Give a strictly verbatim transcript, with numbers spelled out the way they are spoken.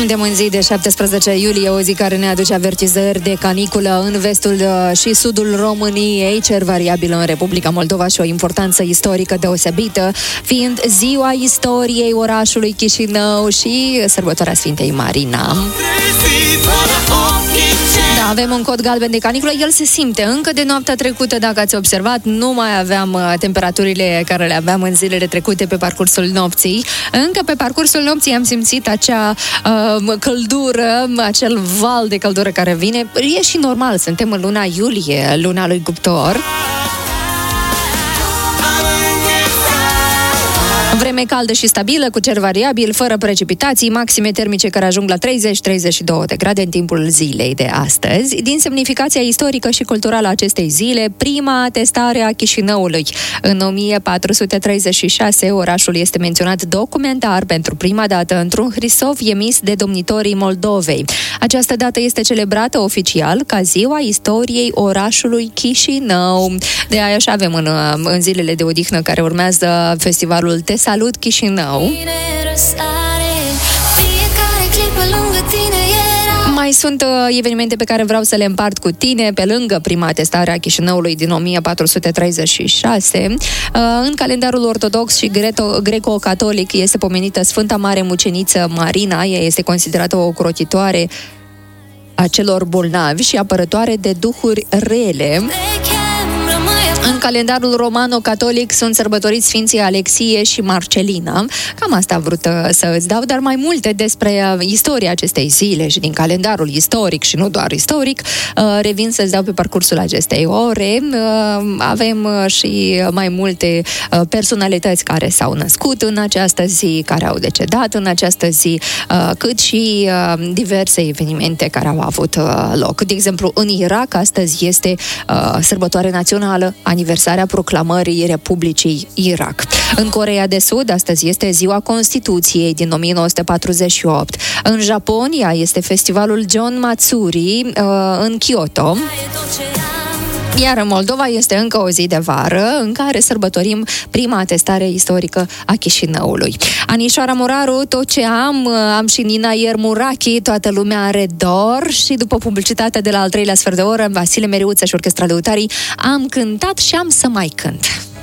Suntem în zi de șaptesprezece iulie, o zi care ne aduce avertizări de caniculă în vestul și sudul României, cer variabil în Republica Moldova și o importanță istorică deosebită, fiind ziua istoriei orașului Chișinău și sărbătoarea Sfintei Marina. Da, avem un cod galben de caniculă, el se simte încă de noaptea trecută, dacă ați observat, nu mai aveam temperaturile care le aveam în zilele trecute pe parcursul nopții. Încă pe parcursul nopții am simțit acea uh, căldură, acel val de căldură care vine. E și normal, suntem în luna iulie, luna lui Cuptor. Vreme caldă și stabilă, cu cer variabil, fără precipitații, maxime termice care ajung la treizeci treizeci și două de grade în timpul zilei de astăzi. Din semnificația istorică și culturală a acestei zile, prima atestare a Chișinăului. În o mie patru sute treizeci și șase, orașul este menționat documentar pentru prima dată într-un hrisov emis de domnitorii Moldovei. Această dată este celebrată oficial ca ziua istoriei orașului Chișinău. De aia și avem în, în zilele de odihnă care urmează festivalul Te Salut Chișinău. Mai sunt uh, evenimente pe care vreau să le împart cu tine, pe lângă prima atestare a Chișinăului din o mie patru sute treizeci și șase. Uh, în calendarul ortodox și greco-catolic este pomenită Sfânta Mare Muceniță Marina. Ea este considerată o ocrotitoare a celor bolnavi și apărătoare de duhuri rele. În calendarul romano-catolic sunt sărbătoriți Sfinții Alexie și Marcelina. Cam asta am vrut să îți dau, dar mai multe despre istoria acestei zile și din calendarul istoric și nu doar istoric, revin să-ți dau pe parcursul acestei ore. Avem și mai multe personalități care s-au născut în această zi, care au decedat în această zi, cât și diverse evenimente care au avut loc. De exemplu, în Irak, astăzi este sărbătoare națională, aniversarea proclamării Republicii Irak. În Coreea de Sud, astăzi este ziua Constituției din o mie nouă sute patruzeci și opt. În Japonia este festivalul John Matsuri în Kyoto. Iar în Moldova este încă o zi de vară în care sărbătorim prima atestare istorică a Chișinăului. Anișoara Muraru, tot ce am, am și Nina Iermurachi, toată lumea are dor și după publicitatea de la al treilea sfert de oră, Vasile Meriuță și Orchestra Lăutarii, am cântat și am să mai cânt.